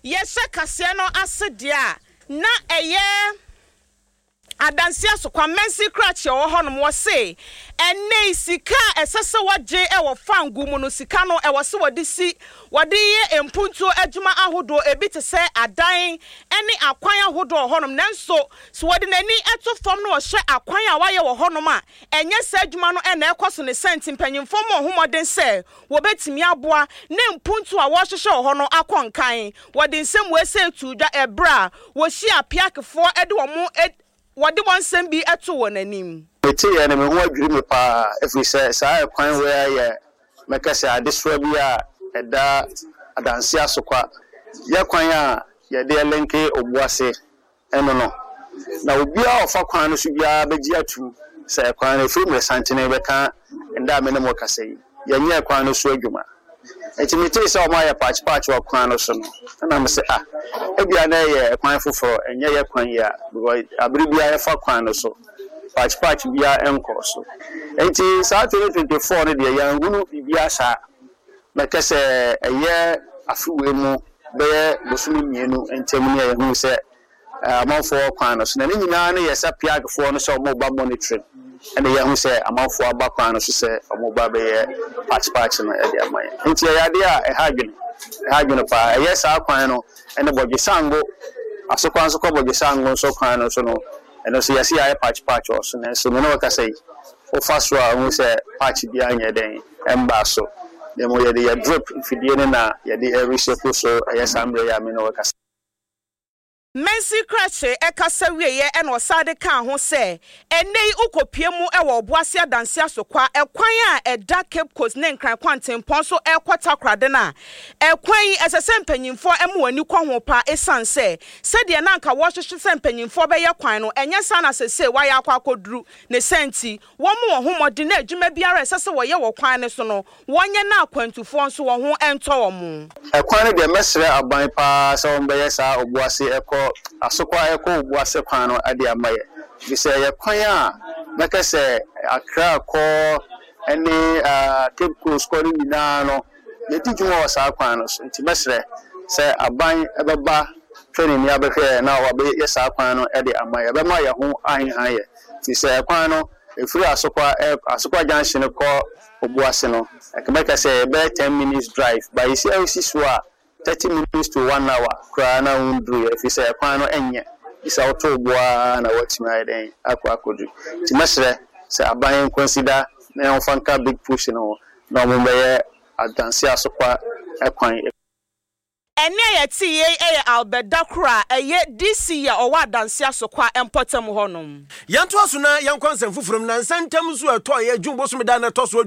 Yeshe kasiano asedia na eye adansia so kwa mensi krachi wo honom wo se ene sika esese waje e wo fangu mu no sika no e wo se wodi si wodi ye empuntu adwuma ahodo ebi te se adan ene akwan ahodo honom nanso so wodi nani eto fam no wo hye akwan a waye wo honom a enye se adwuma no ene ekoso ne senti mpanyimfo mo homoden se wo betimi aboa ne empuntu a wo hye wo hono akonkan wodi nsem we se tudwa ebra wo hye apiakefo ede wo mo Wadi one send be at one anim. It's a enemy who agree me pa if we say I point where make us say this will be a dansia sokwa. Ya kwanya ya de lenke obuase eno no. Na obi a ofa kwan no so bia beji atu say kwan no film santene be kan nda me no mo kasei. Ya nya kwan no so adwuma. Etimite say o ma ya patch wa kwan no so no. Na me say ebia na ye kwan foforo enye ye kwan ya because abribia ye fa kwan no so patch bia enko so enti sa 2024 ne de ya ngunu bibia sa meka se eye afuwe mu be bosumi mienu entem ne ye hu se amanfo kwan no so na nyina ne ye sa piagfo no so mo ba monitoring ene ye hu se amanfo aba kwan no so se mo ba be ye patch no e de amay enti ya de a hagino pa yes akwan no ene bogisango asokwanso ko bogisango so kwan no so no ene so yesi aye patch so na so me no ka say o faso a hu se patch bi anya den emba so demo ye de ya drop fidie ne na ye de reshape so yes ambre ya me no ka say Mensi krache ekasa wieye ene osade kan ho se enei ukopie mu e wo oboase adansia sokwa ekwan a eda Cape Coast ne nkran kwanten pon so ekwata krade na ekwan esese mpanyimfo emu wani kwa ho pa esanse sede na nka wo hwehwe se mpanyimfo be ye kwan no enye sana sese wa ya akwa koduru ne senti wo mu wo homode na adwuma biara esese wo ye wo kwan ne so no wonye na akwantufo so wo ho ento wo mu ekwan ne de mesre aban pa so wo be ye sa oboase eko asokwa eko obuase kwan no ade amaye bi se ye kwan a meka se Accra ko ene Cape Coast ko ni na no ye tijuma wasa kwan no nti mesre se aban ebeba training ya behwe na wa be ye sa kwan no ade amaye be ma ye ho ahen ye ti se kwan no efiri asokwa junction ko obuase no meka se be 10 minutes drive by see so 30 minutes to 1 hour kra na undru if say kwan no enye isa oto boa na watima den akwakodu ti mesre say aban consider na on fanka big push no na mo be adansi asokwa ekwan ene ye ti ye Albert Dakura eye DC ya owa adansi asokwa empotem honom yanto aso na yankwansem fufurum na nsantam so ato ye dwumbo so meda na to so